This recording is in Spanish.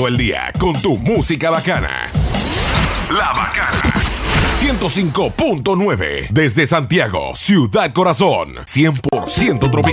todo el día con tu música bacana. La Bacana 105.9 desde Santiago, Ciudad Corazón, 100% tropical.